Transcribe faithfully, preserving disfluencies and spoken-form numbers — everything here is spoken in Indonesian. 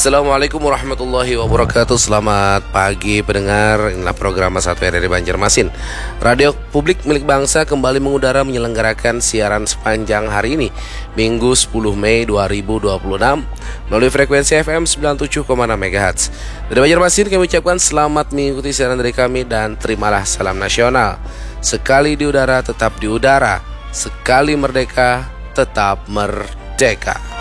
Assalamualaikum warahmatullahi wabarakatuh. Selamat pagi pendengar. Inilah program satu R R I Banjarmasin. Radio publik milik bangsa kembali mengudara menyelenggarakan siaran sepanjang hari ini, Minggu sepuluh Mei dua ribu dua puluh enam, melalui frekuensi F M sembilan puluh tujuh koma enam megahertz. Dari Banjarmasin kami ucapkan selamat mengikuti siaran dari kami dan terimalah salam nasional. Sekali di udara tetap di udara, sekali merdeka tetap merdeka.